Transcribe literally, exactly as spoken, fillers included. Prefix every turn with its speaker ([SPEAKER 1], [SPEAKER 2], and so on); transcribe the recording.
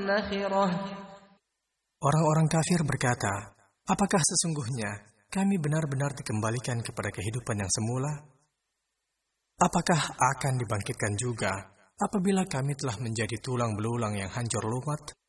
[SPEAKER 1] نَخِرَةٍ.
[SPEAKER 2] Orang-orang kafir berkata, apakah sesungguhnya kami benar-benar dikembalikan kepada kehidupan yang semula? Apakah akan dibangkitkan juga apabila kami telah menjadi tulang belulang yang hancur lumat?